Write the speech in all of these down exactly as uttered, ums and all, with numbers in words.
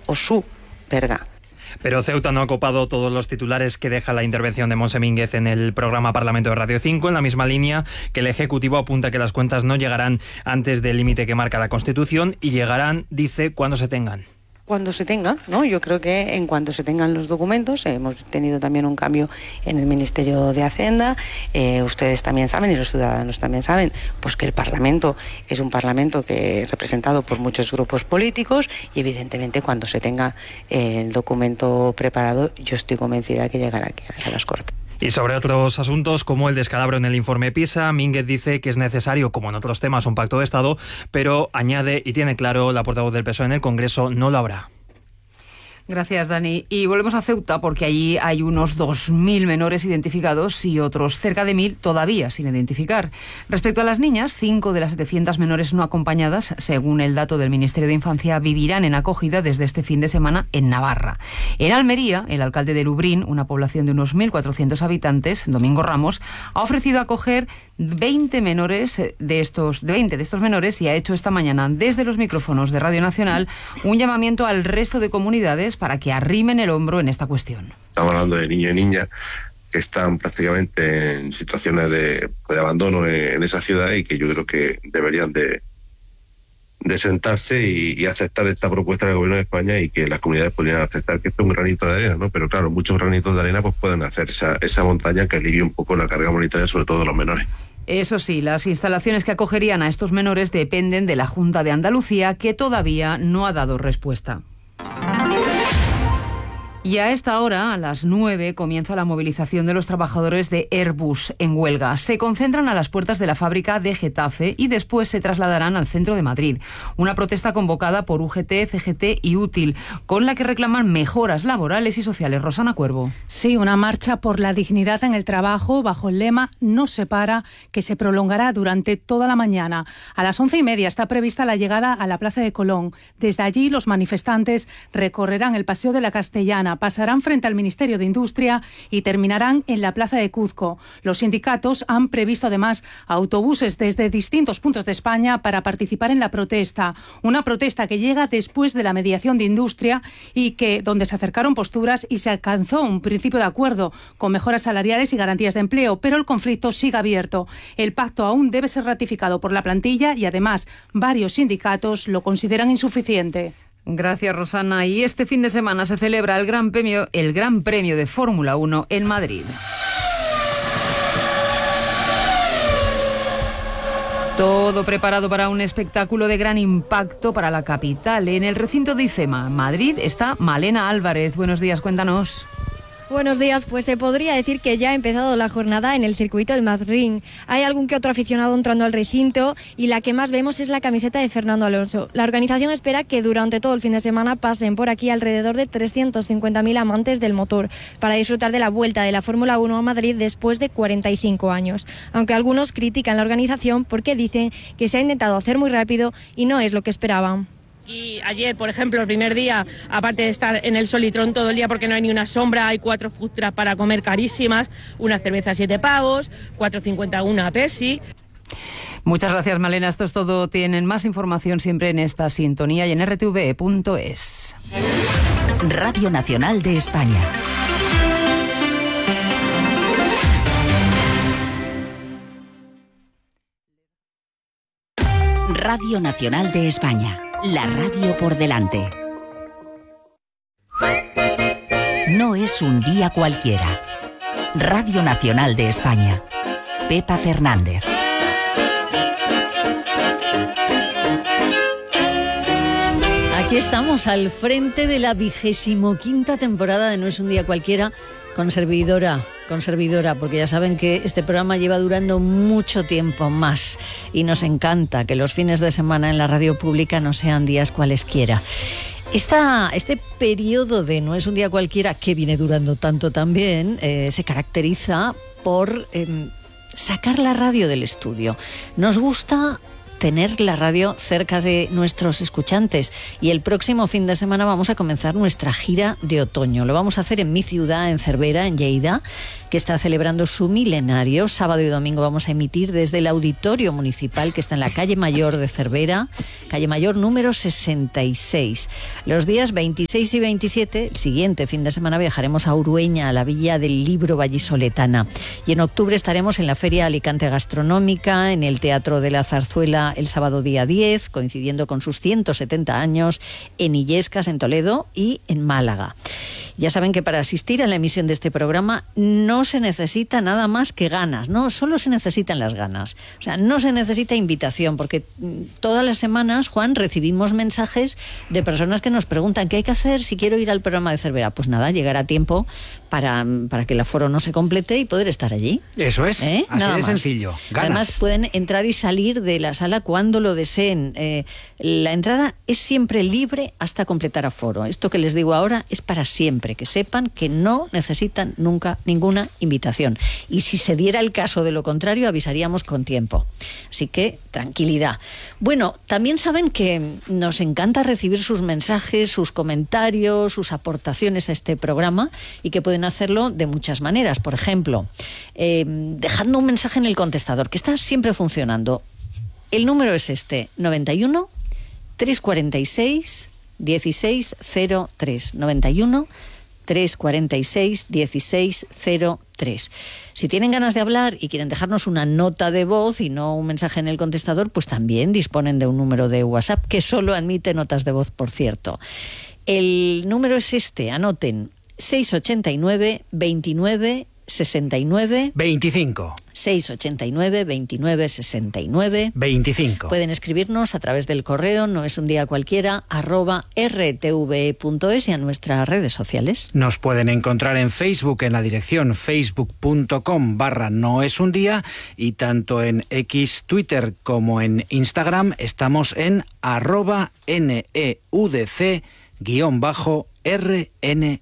o su verdad. Pero Ceuta no ha copado todos los titulares que deja la intervención de Montse Mínguez en el programa Parlamento de Radio cinco, en la misma línea que el Ejecutivo apunta que las cuentas no llegarán antes del límite que marca la Constitución y llegarán, dice, cuando se tengan. Cuando se tenga, ¿no? Yo creo que en cuanto se tengan los documentos, eh, hemos tenido también un cambio en el Ministerio de Hacienda, eh, ustedes también saben y los ciudadanos también saben, pues que el Parlamento es un Parlamento que es representado por muchos grupos políticos y evidentemente cuando se tenga eh, el documento preparado, yo estoy convencida que llegará aquí a las Cortes. Y sobre otros asuntos, como el descalabro en el informe PISA, Mínguez dice que es necesario, como en otros temas, un pacto de Estado, pero añade y tiene claro la portavoz del P S O E en el Congreso, no lo habrá. Gracias, Dani. Y volvemos a Ceuta porque allí hay unos dos mil menores identificados y otros cerca de mil todavía sin identificar. Respecto a las niñas, cinco de las setecientas menores no acompañadas, según el dato del Ministerio de Infancia, vivirán en acogida desde este fin de semana en Navarra. En Almería, el alcalde de Lubrín, una población de unos mil cuatrocientos habitantes, Domingo Ramos, ha ofrecido acoger veinte menores de estos, de veinte de estos menores y ha hecho esta mañana desde los micrófonos de Radio Nacional un llamamiento al resto de comunidades para que arrimen el hombro en esta cuestión. Estamos hablando de niños y niñas que están prácticamente en situaciones de, de abandono en, en esa ciudad y que yo creo que deberían de, de sentarse y, y aceptar esta propuesta del Gobierno de España y que las comunidades pudieran aceptar que esto es un granito de arena, ¿no? Pero claro, muchos granitos de arena pues pueden hacer esa, esa montaña que alivie un poco la carga monetaria, sobre todo de los menores. Eso sí, las instalaciones que acogerían a estos menores dependen de la Junta de Andalucía, que todavía no ha dado respuesta. Y a esta hora, a las nueve, comienza la movilización de los trabajadores de Airbus en huelga. Se concentran a las puertas de la fábrica de Getafe y después se trasladarán al centro de Madrid. Una protesta convocada por U G T, C G T y Útil, con la que reclaman mejoras laborales y sociales. Rosana Cuervo. Sí, una marcha por la dignidad en el trabajo bajo el lema No se para, que se prolongará durante toda la mañana. A las once y media está prevista la llegada a la Plaza de Colón. Desde allí los manifestantes recorrerán el Paseo de la Castellana, pasarán frente al Ministerio de Industria y terminarán en la Plaza de Cuzco. Los sindicatos han previsto además autobuses desde distintos puntos de España para participar en la protesta. Una protesta que llega después de la mediación de Industria y que donde se acercaron posturas y se alcanzó un principio de acuerdo con mejoras salariales y garantías de empleo, pero el conflicto sigue abierto. El pacto aún debe ser ratificado por la plantilla y además varios sindicatos lo consideran insuficiente. Gracias, Rosana. Y este fin de semana se celebra el Gran Premio, el Gran Premio de Fórmula uno en Madrid. Todo preparado para un espectáculo de gran impacto para la capital. En el recinto de IFEMA, Madrid, está Malena Álvarez. Buenos días, cuéntanos. Buenos días, pues se podría decir que ya ha empezado la jornada en el circuito del Madrid. Hay algún que otro aficionado entrando al recinto y la que más vemos es la camiseta de Fernando Alonso. La organización espera que durante todo el fin de semana pasen por aquí alrededor de trescientos cincuenta mil amantes del motor para disfrutar de la vuelta de la Fórmula uno a Madrid después de cuarenta y cinco años. Aunque algunos critican la organización porque dicen que se ha intentado hacer muy rápido y no es lo que esperaban. Y ayer, por ejemplo, el primer día, aparte de estar en el Solitrón todo el día porque no hay ni una sombra, hay cuatro food trucks para comer carísimas, una cerveza a siete pavos, cuatro cincuenta una Pepsi. Muchas gracias, Malena. Esto es todo. Tienen más información siempre en esta sintonía y en r t v punto es. Radio Nacional de España. Radio Nacional de España. La radio por delante. No es un día cualquiera. Radio Nacional de España. Pepa Fernández. Aquí estamos al frente de la vigésimo quinta temporada de No es un día cualquiera, con servidora, con servidora, porque ya saben que este programa lleva durando mucho tiempo más y nos encanta que los fines de semana en la radio pública no sean días cualesquiera. Esta, este periodo de No es un día cualquiera, que viene durando tanto también, eh, se caracteriza por eh, sacar la radio del estudio. Nos gusta tener la radio cerca de nuestros escuchantes y el próximo fin de semana vamos a comenzar nuestra gira de otoño. Lo vamos a hacer en mi ciudad, en Cervera, en Lleida, que está celebrando su milenario. Sábado y domingo vamos a emitir desde el Auditorio Municipal, que está en la calle Mayor de Cervera, calle Mayor número sesenta y seis. Los días veintiséis y veintisiete, el siguiente fin de semana, viajaremos a Urueña, a la Villa del Libro vallisoletana. Y en octubre estaremos en la Feria Alicante Gastronómica, en el Teatro de la Zarzuela el sábado día diez, coincidiendo con sus ciento setenta años, en Illescas, en Toledo, y en Málaga. Ya saben que para asistir a la emisión de este programa no se necesita nada más que ganas, no, solo se necesitan las ganas. O sea, no se necesita invitación, porque todas las semanas, Juan, recibimos mensajes de personas que nos preguntan qué hay que hacer si quiero ir al programa de Cervera. Pues nada, llegar a tiempo para, para que el aforo no se complete y poder estar allí. Eso es, ¿Eh? así nada de más. Sencillo. Ganas. Además, pueden entrar y salir de la sala cuando lo deseen. Eh, la entrada es siempre libre hasta completar aforo. Esto que les digo ahora es para siempre, que sepan que no necesitan nunca ninguna invitación. Y si se diera el caso de lo contrario, avisaríamos con tiempo. Así que, tranquilidad. Bueno, también saben que nos encanta recibir sus mensajes, sus comentarios, sus aportaciones a este programa, y que pueden hacerlo de muchas maneras. Por ejemplo, eh, dejando un mensaje en el contestador, que está siempre funcionando. El número es este, noventa y uno, trescientos cuarenta y seis, dieciséis cero tres. noventa y uno, trescientos cuarenta y seis, dieciséis cero tres. Si tienen ganas de hablar y quieren dejarnos una nota de voz y no un mensaje en el contestador, pues también disponen de un número de WhatsApp que solo admite notas de voz, por cierto. El número es este, anoten, seiscientos ochenta y nueve, veintinueve, sesenta y nueve... veinticinco. seiscientos ochenta y nueve, veintinueve, sesenta y nueve... veinticinco. Pueden escribirnos a través del correo no es un día cualquiera arroba r t v punto es y a nuestras redes sociales. Nos pueden encontrar en Facebook en la dirección facebook punto com barra no es un día, y tanto en X, Twitter como en Instagram estamos en arroba neudc guión bajo rne.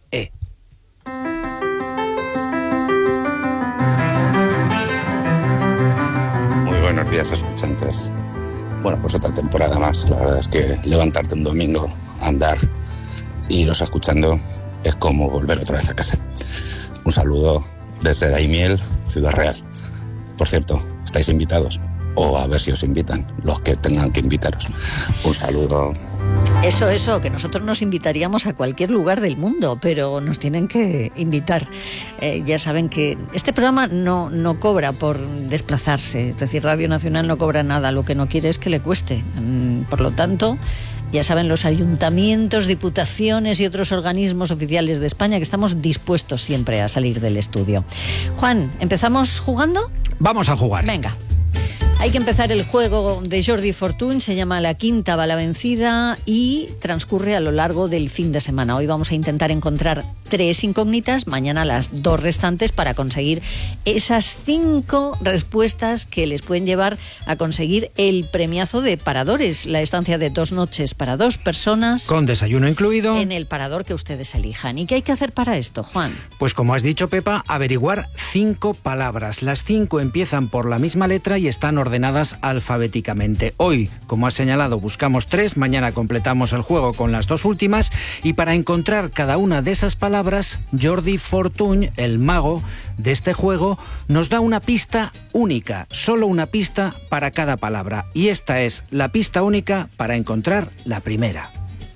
Buenos días, escuchantes. Bueno, pues otra temporada más. La verdad es que levantarte un domingo, andar y iros escuchando es como volver otra vez a casa. Un saludo desde Daimiel, Ciudad Real. Por cierto, estáis invitados, o a ver si os invitan, los que tengan que invitaros. Un saludo. Eso, eso, que nosotros nos invitaríamos a cualquier lugar del mundo, pero nos tienen que invitar. Eh, ya saben que este programa no, no cobra por desplazarse, es decir, Radio Nacional no cobra nada, lo que no quiere es que le cueste. Por lo tanto, ya saben los ayuntamientos, diputaciones y otros organismos oficiales de España que estamos dispuestos siempre a salir del estudio. Juan, ¿empezamos jugando? Vamos a jugar. Venga. Hay que empezar el juego de Jordi Fortuny, se llama La Quinta va la vencida y transcurre a lo largo del fin de semana. Hoy vamos a intentar encontrar tres incógnitas, mañana las dos restantes, para conseguir esas cinco respuestas que les pueden llevar a conseguir el premiazo de Paradores, la estancia de dos noches para dos personas. Con desayuno incluido. En el parador que ustedes elijan. ¿Y qué hay que hacer para esto, Juan? Pues como has dicho, Pepa, averiguar cinco palabras. Las cinco empiezan por la misma letra y están ordenadas alfabéticamente. Hoy, como has señalado, buscamos tres, mañana completamos el juego con las dos últimas, y para encontrar cada una de esas palabras, Jordi Fortuny, el mago de este juego, nos da una pista única, solo una pista para cada palabra, y esta es la pista única para encontrar la primera.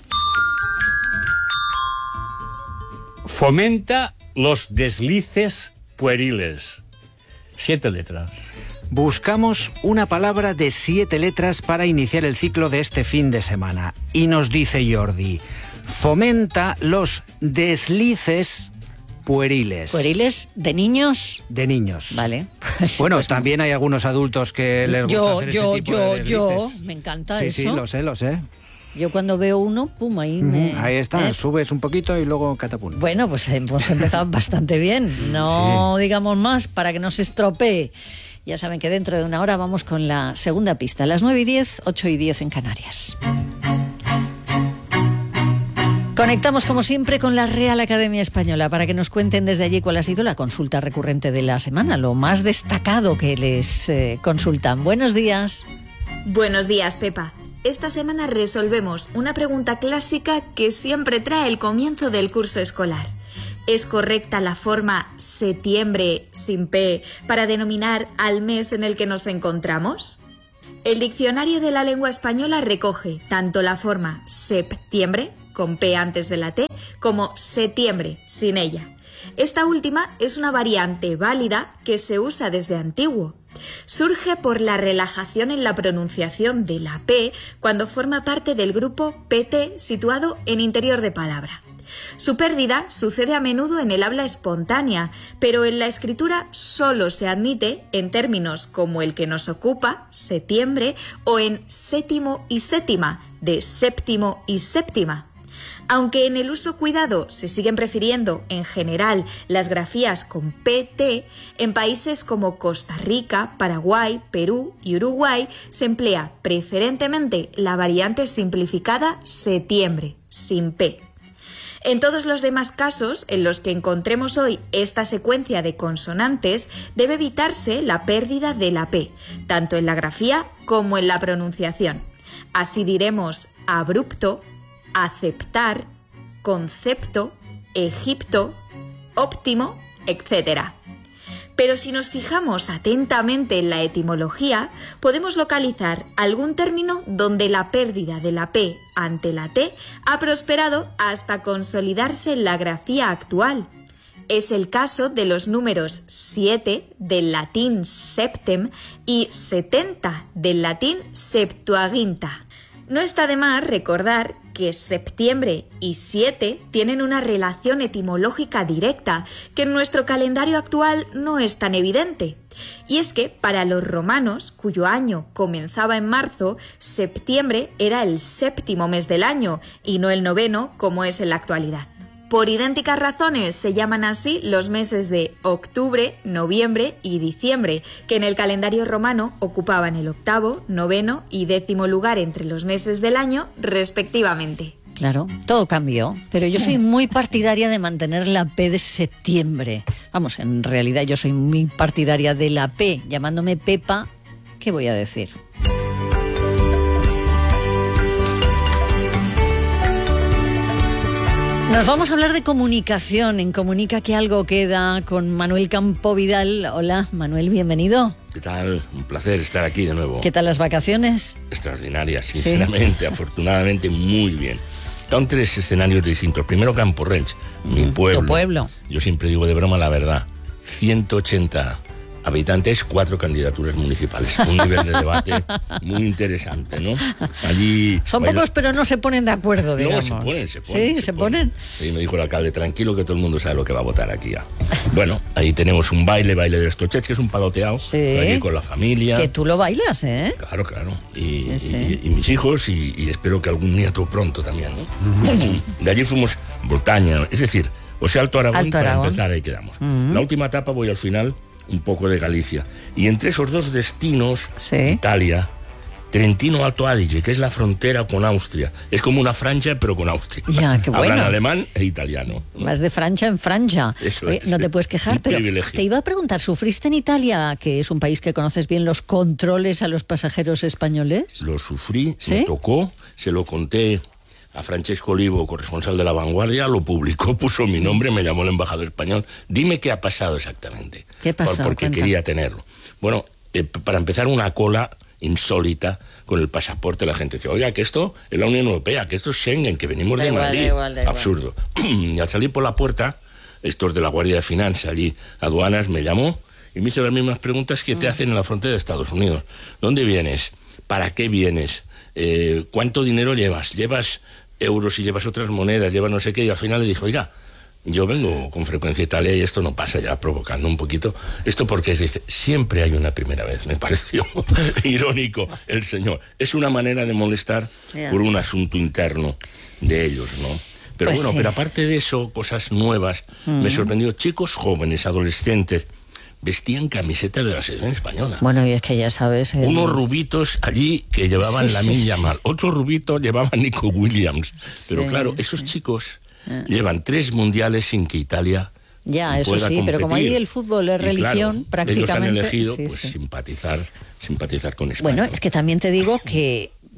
Fomenta los deslices pueriles. Siete letras. Buscamos una palabra de siete letras para iniciar el ciclo de este fin de semana. Y nos dice Jordi, fomenta los deslices pueriles. ¿Pueriles de niños? De niños. Vale. Bueno, pues también no. Hay algunos adultos que les gusta yo, hacer yo, ese tipo yo, de yo, deslices. yo, me encanta sí, eso. Sí, sí, lo sé, lo sé. Yo cuando veo uno, pum, ahí me... Ahí está, ¿eh? Subes un poquito y luego catapum. Bueno, pues hemos empezado bastante bien. No sí. digamos más para que no se estropee. Ya saben que dentro de una hora vamos con la segunda pista. Las nueve y diez, ocho y diez en Canarias. Conectamos como siempre con la Real Academia Española para que nos cuenten desde allí cuál ha sido la consulta recurrente de la semana, lo más destacado que les eh, consultan. Buenos días. Buenos días, Pepa. Esta semana resolvemos una pregunta clásica que siempre trae el comienzo del curso escolar. ¿Es correcta la forma setiembre sin P para denominar al mes en el que nos encontramos? El diccionario de la lengua española recoge tanto la forma septiembre, con P antes de la T, como setiembre, sin ella. Esta última es una variante válida que se usa desde antiguo. Surge por la relajación en la pronunciación de la P cuando forma parte del grupo P T situado en interior de palabra. Su pérdida sucede a menudo en el habla espontánea, pero en la escritura solo se admite en términos como el que nos ocupa, setiembre, o en séptimo y séptima, de séptimo y séptima. Aunque en el uso cuidado se siguen prefiriendo, en general, las grafías con P T, en países como Costa Rica, Paraguay, Perú y Uruguay se emplea preferentemente la variante simplificada setiembre, sin P. En todos los demás casos en los que encontremos hoy esta secuencia de consonantes, debe evitarse la pérdida de la P, tanto en la grafía como en la pronunciación. Así diremos abrupto, aceptar, concepto, Egipto, óptimo, etcétera. Pero si nos fijamos atentamente en la etimología, podemos localizar algún término donde la pérdida de la P ante la T ha prosperado hasta consolidarse en la grafía actual. Es el caso de los números siete del latín septem y setenta del latín Septuaginta. No está de más recordar que septiembre y siete tienen una relación etimológica directa que en nuestro calendario actual no es tan evidente. Y es que para los romanos, cuyo año comenzaba en marzo, septiembre era el séptimo mes del año y no el noveno como es en la actualidad. Por idénticas razones se llaman así los meses de octubre, noviembre y diciembre, que en el calendario romano ocupaban el octavo, noveno y décimo lugar entre los meses del año, respectivamente. Claro, todo cambió, pero yo soy muy partidaria de mantener la P de septiembre. Vamos, en realidad yo soy muy partidaria de la P, llamándome Pepa, ¿qué voy a decir? Nos vamos a hablar de comunicación en Comunica que algo queda con Manuel Campo Vidal. Hola, Manuel, bienvenido. ¿Qué tal? Un placer estar aquí de nuevo. ¿Qué tal las vacaciones? Extraordinarias, sinceramente, ¿sí? Afortunadamente muy bien. Están tres escenarios distintos. Primero Campo Ranch, mm, mi pueblo. Tu pueblo. Yo siempre digo de broma la verdad. ciento ochenta habitantes, cuatro candidaturas municipales. Un nivel de debate muy interesante, ¿no? Allí son baila... pocos, pero no se ponen de acuerdo, digamos. No, se ponen, se ponen. Sí, se, se ponen. ponen. Y me dijo el alcalde, tranquilo que todo el mundo sabe lo que va a votar aquí ya. Bueno, ahí tenemos un baile, baile de estochets, que es un paloteado. Sí. Allí con la familia. Que tú lo bailas, ¿eh? Claro, claro. Y, sí, sí. y, y mis hijos, y, y espero que algún nieto pronto también, ¿no? De allí fuimos Bretaña, es decir, o sea, Alto Aragón, Alto para Aragón. empezar, ahí quedamos. Uh-huh. La última etapa voy al final un poco de Galicia. Y entre esos dos destinos, sí. Italia, Trentino Alto Adige, que es la frontera con Austria. Es como una Francia, pero con Austria. Ya, qué bueno. Hablan alemán e italiano, ¿no? Vas de Francia en Francia. Eso Oye, es. no te puedes quejar, Un pero privilegio. te iba a preguntar, ¿sufriste en Italia, que es un país que conoces bien, los controles a los pasajeros españoles? Lo sufrí, ¿Sí? me tocó, se lo conté a Francesco Olivo, corresponsal de La Vanguardia, lo publicó, puso mi nombre, me llamó el embajador español. Dime qué ha pasado exactamente. ¿Qué pasó? Por, porque Cuenta. quería tenerlo. Bueno, eh, para empezar, una cola insólita con el pasaporte. La gente dice, oiga, que esto es la Unión Europea, que esto es Schengen, que venimos Da de igual, Madrid. da igual, da igual. Absurdo. Y al salir por la puerta, estos de la Guardia de Finanzas, allí, aduanas, me llamó y me hizo las mismas preguntas que te Mm. hacen en la frontera de Estados Unidos. ¿Dónde vienes? ¿Para qué vienes? Eh, ¿Cuánto dinero llevas? ¿Llevas euros y llevas otras monedas? ¿Llevas no sé qué? Y al final le dijo, oiga, yo vengo con frecuencia a Italia y esto no pasa, ya provocando un poquito. Esto porque es, dice, siempre hay una primera vez. Me pareció irónico el señor. Es una manera de molestar Yeah. por un asunto interno de ellos, ¿no? Pero Pues bueno, sí. pero aparte de eso, cosas nuevas, Mm. me sorprendió. Chicos jóvenes, adolescentes, vestían camisetas de la selección española. Bueno, y es que ya sabes... el- Unos rubitos allí que llevaban Sí, la sí, Milla sí. mal. Otros rubitos llevaban Nico Williams. Pero Sí, claro, esos chicos Ah. llevan tres mundiales sin que Italia Ya, eso pueda sí, pero como ahí competir. el fútbol es Y religión, claro, prácticamente... ellos han elegido sí, pues, sí. simpatizar, simpatizar con España. Bueno, es que también te digo que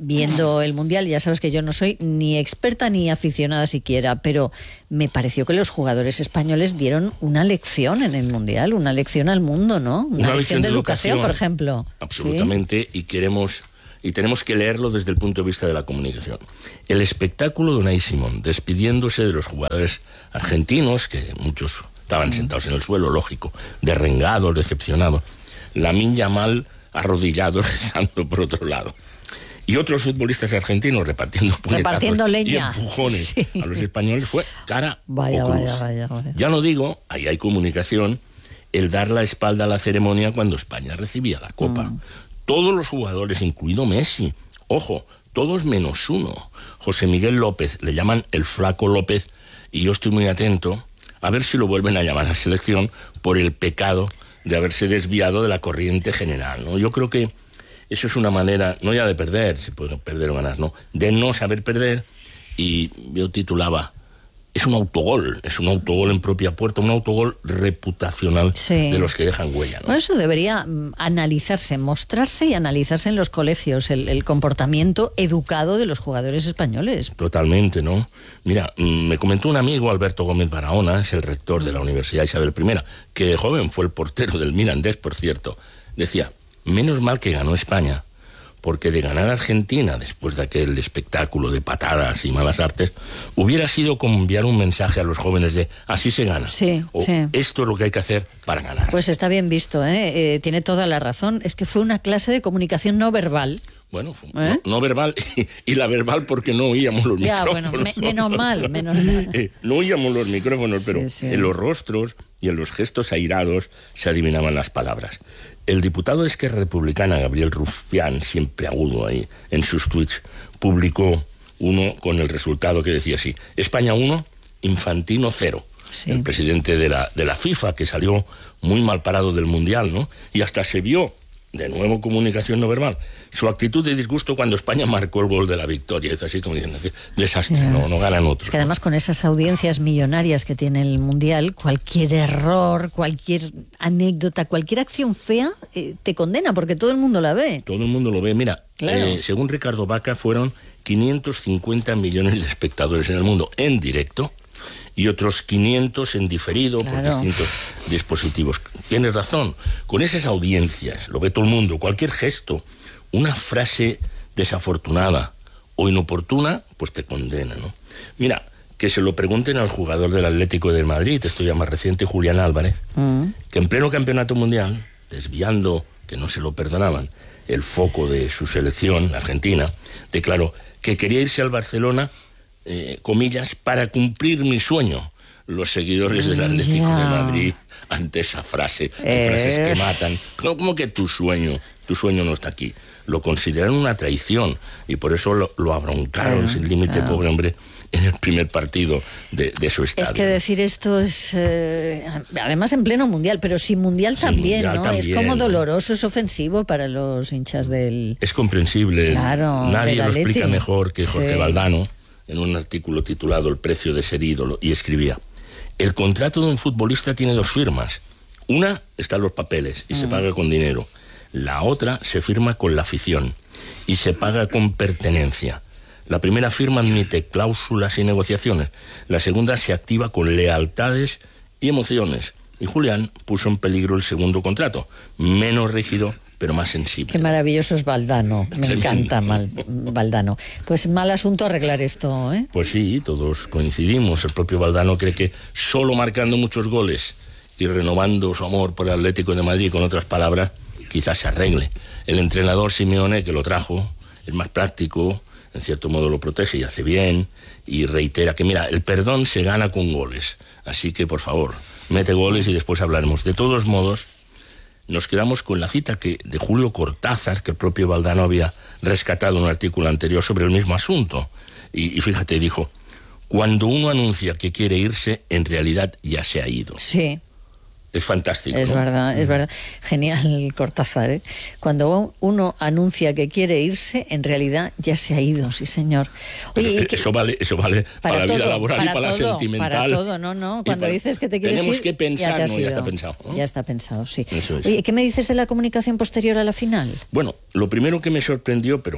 viendo el Mundial, ya sabes que yo no soy ni experta ni aficionada siquiera, pero me pareció que los jugadores españoles dieron una lección en el Mundial, una lección al mundo, ¿no? Una, una lección de educación, educación, por ejemplo. Absolutamente, ¿sí? y queremos y tenemos que leerlo desde el punto de vista de la comunicación. El espectáculo de Unai Simón despidiéndose de los jugadores argentinos, que muchos estaban mm. sentados en el suelo, lógico, derrengados, decepcionados. Lamine Yamal arrodillado, rezando por otro lado. Y otros futbolistas argentinos repartiendo repartiendo leña y empujones sí. a los españoles, fue cara vaya, o cruz. Vaya, vaya, vaya. Ya no digo, ahí hay comunicación, el dar la espalda a la ceremonia cuando España recibía la Copa. Mm. Todos los jugadores, incluido Messi, ojo, todos menos uno. José Miguel López, le llaman el Flaco López, y yo estoy muy atento a ver si lo vuelven a llamar a selección por el pecado de haberse desviado de la corriente general, ¿no? Yo creo que eso es una manera, no ya de perder, se puede perder o ganar, no, de no saber perder, y yo titulaba, es un autogol, es un autogol en propia puerta, un autogol reputacional sí. de los que dejan huella, ¿no? Bueno, eso debería mm, analizarse, mostrarse y analizarse en los colegios, el, el comportamiento educado de los jugadores españoles. Totalmente, ¿no? Mira, mm, me comentó un amigo, Alberto Gómez Barahona, es el rector de la Universidad Isabel primera, que de joven fue el portero del Mirandés, por cierto, decía, menos mal que ganó España, porque de ganar a Argentina después de aquel espectáculo de patadas y malas artes, hubiera sido como enviar un mensaje a los jóvenes de así se gana. Sí, o sí. esto es lo que hay que hacer para ganar. Pues está bien visto, ¿eh? Eh, tiene toda la razón. Es que fue una clase de comunicación no verbal. Bueno, ¿Eh? no, no verbal y, y la verbal porque no oíamos los ya, micrófonos. Bueno, me, menos mal, menos mal. Eh, no oíamos los micrófonos, sí, pero sí. en los rostros y en los gestos airados se adivinaban las palabras. El diputado de Esquerra Republicana, Gabriel Rufián, siempre agudo ahí, en sus tweets, publicó uno con el resultado que decía así, España uno, Infantino cero. Sí. El presidente de la, de la FIFA, que salió muy mal parado del Mundial, ¿no? Y hasta se vio, de nuevo comunicación no verbal, su actitud de disgusto cuando España marcó el gol de la victoria. Es así como diciendo, qué desastre, yeah. no, no ganan otros. Es que además con esas audiencias millonarias que tiene el Mundial, cualquier error, cualquier anécdota, cualquier acción fea, eh, te condena porque todo el mundo la ve. Todo el mundo lo ve. Mira, claro. eh, según Ricardo Vaca, fueron quinientos cincuenta millones de espectadores en el mundo en directo y otros quinientos en diferido claro. por distintos dispositivos. Tienes razón, con esas audiencias, lo ve todo el mundo, cualquier gesto, una frase desafortunada o inoportuna, pues te condena, ¿no? Mira, que se lo pregunten al jugador del Atlético de Madrid, esto ya más reciente, Julián Álvarez, mm. que en pleno campeonato mundial, desviando, que no se lo perdonaban, el foco de su selección, la Argentina, declaró que quería irse al Barcelona, eh, comillas, para cumplir mi sueño. Los seguidores del Atlético yeah. de Madrid, ante esa frase, eh. frases que matan, no, como que tu sueño, tu sueño no está aquí. Lo consideraron una traición y por eso lo, lo abroncaron eh. sin límite, eh. pobre hombre, en el primer partido de, de su estadio. Es que decir esto es, eh, además en pleno mundial, pero sin mundial sí, también, mundial ¿no? También, es como doloroso, es ofensivo para los hinchas del... Es comprensible. Claro, nadie lo Atleti. explica mejor que Jorge sí. Valdano, en un artículo titulado El precio de ser ídolo, y escribía, el contrato de un futbolista tiene dos firmas. Una está en los papeles y mm. se paga con dinero. La otra se firma con la afición y se paga con pertenencia. La primera firma admite cláusulas y negociaciones. La segunda se activa con lealtades y emociones. Y Julián puso en peligro el segundo contrato, menos rígido, pero más sensible. Qué maravilloso es Valdano. Me Tremendo. encanta mal, Valdano. Pues mal asunto arreglar esto, ¿eh? Pues sí, todos coincidimos. El propio Valdano cree que solo marcando muchos goles y renovando su amor por el Atlético de Madrid, con otras palabras, quizás se arregle. El entrenador Simeone, que lo trajo, es más práctico, en cierto modo lo protege y hace bien, y reitera que, mira, el perdón se gana con goles. Así que, por favor, mete goles y después hablaremos. De todos modos, nos quedamos con la cita que de Julio Cortázar, que el propio Valdano había rescatado en un artículo anterior sobre el mismo asunto. Y, y fíjate, dijo, cuando uno anuncia que quiere irse, en realidad ya se ha ido. Sí. Es fantástico, Es ¿no? verdad, es verdad. Genial Cortázar, ¿eh? Cuando uno anuncia que quiere irse, en realidad ya se ha ido, sí señor. Oye, que, eso vale, eso vale para, para la vida laboral para y para todo, la sentimental. Para todo, no, no. Cuando para, dices que te quieres tenemos ir, que pensar, ya, te has no, ido. ya está pensado, ¿no? Ya está pensado, sí. Eso es. Oye, ¿qué me dices de la comunicación posterior a la final? Bueno, lo primero que me sorprendió, pero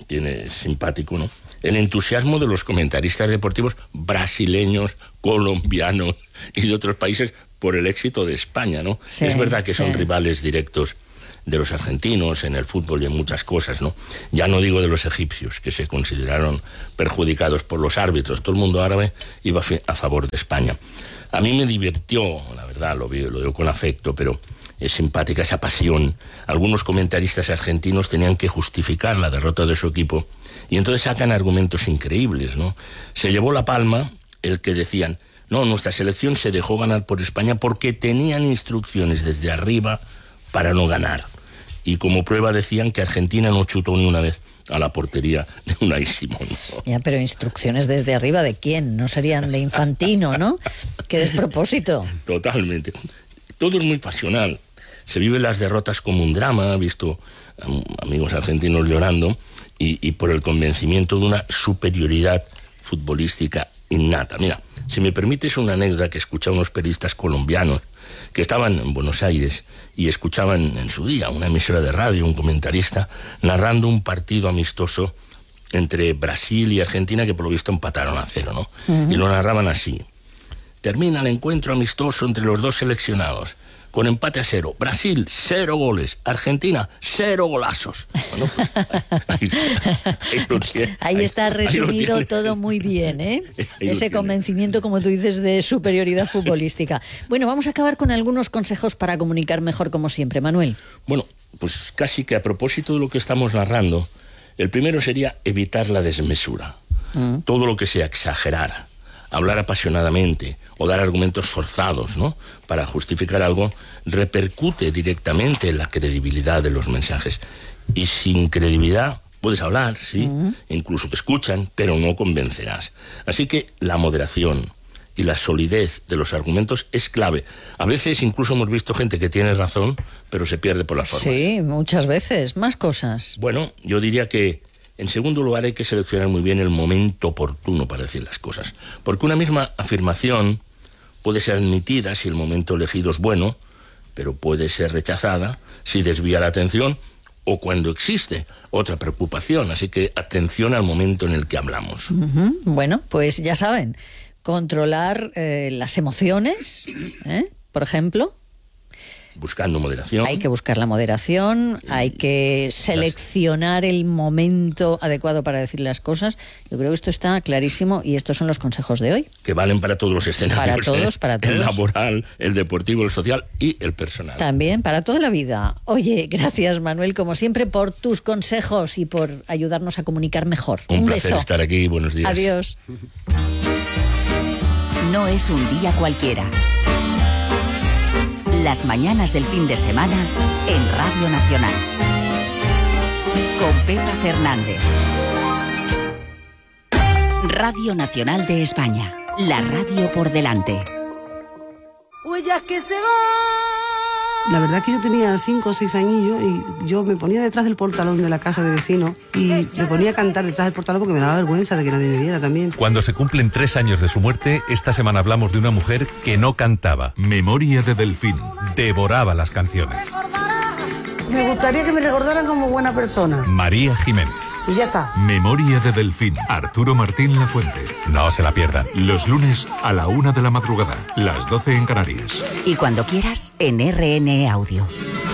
tiene simpático, ¿no? El entusiasmo de los comentaristas deportivos brasileños, colombianos y de otros países por el éxito de España, ¿no? Sí, es verdad que sí. son rivales directos de los argentinos en el fútbol y en muchas cosas, ¿no? Ya no digo de los egipcios, que se consideraron perjudicados por los árbitros. Todo el mundo árabe iba a favor de España. A mí me divirtió, la verdad, lo veo, lo veo con afecto, pero es simpática esa pasión. Algunos comentaristas argentinos tenían que justificar la derrota de su equipo y entonces sacan argumentos increíbles, ¿no? Se llevó la palma el que decían, no, nuestra selección se dejó ganar por España porque tenían instrucciones desde arriba para no ganar. Y como prueba decían que Argentina no chutó ni una vez a la portería de Unai Simón. Ya, pero instrucciones desde arriba, ¿de quién? No serían de Infantino, ¿no? Qué despropósito. Totalmente. Todo es muy pasional. Se viven las derrotas como un drama, he visto amigos argentinos llorando, y, y por el convencimiento de una superioridad futbolística innata. Mira, si me permites una anécdota que escuché a unos periodistas colombianos que estaban en Buenos Aires y escuchaban en su día una emisora de radio, un comentarista, narrando un partido amistoso entre Brasil y Argentina que por lo visto empataron a cero, ¿no? Uh-huh. Y lo narraban así. Termina el encuentro amistoso entre los dos seleccionados con empate a cero. Brasil, cero goles. Argentina, cero golazos. Bueno, pues, ahí, ahí, lo tiene, ahí, ahí está resumido ahí todo muy bien, ¿eh? Ese convencimiento, como tú dices, de superioridad futbolística. Bueno, vamos a acabar con algunos consejos para comunicar mejor, como siempre, Manuel. Bueno, pues casi que a propósito de lo que estamos narrando, el primero sería evitar la desmesura. Mm. Todo lo que sea exagerar, hablar apasionadamente o dar argumentos forzados, ¿no?, para justificar algo, repercute directamente en la credibilidad de los mensajes. Y sin credibilidad puedes hablar, sí, uh-huh. incluso te escuchan, pero no convencerás. Así que la moderación y la solidez de los argumentos es clave. A veces incluso hemos visto gente que tiene razón, pero se pierde por las formas. Sí, muchas veces. Más cosas. Bueno, yo diría que en segundo lugar hay que seleccionar muy bien el momento oportuno para decir las cosas. Porque una misma afirmación puede ser admitida si el momento elegido es bueno, pero puede ser rechazada si desvía la atención o cuando existe otra preocupación. Así que atención al momento en el que hablamos. Uh-huh. Bueno, pues ya saben, controlar eh, las emociones, ¿eh? Por ejemplo. Buscando moderación. Hay que buscar la moderación, hay que seleccionar el momento adecuado para decir las cosas. Yo creo que esto está clarísimo y estos son los consejos de hoy. Que valen para todos los escenarios. Para todos, ¿eh? para todos. El laboral, el deportivo, el social y el personal. También, para toda la vida. Oye, gracias, Manuel, como siempre, por tus consejos y por ayudarnos a comunicar mejor. Un, Un placer beso. estar aquí. Buenos días. Adiós. No es un día cualquiera. Las mañanas del fin de semana en Radio Nacional. Con Pepa Fernández. Radio Nacional de España. La radio por delante. Huellas que se van. La verdad que yo tenía cinco o seis añillos y yo me ponía detrás del portalón de la casa de vecino y me ponía a cantar detrás del portalón porque me daba vergüenza de que nadie me viera también. Cuando se cumplen tres años de su muerte, esta semana hablamos de una mujer que no cantaba. Memoria de Delfín. Devoraba las canciones. Me gustaría que me recordaran como buena persona. María Jiménez. Y ya está. Memoria de Delfín. Arturo Martín Lafuente. No se la pierdan. Los lunes a la una de la madrugada. Las doce en Canarias. Y cuando quieras, en R N E Audio.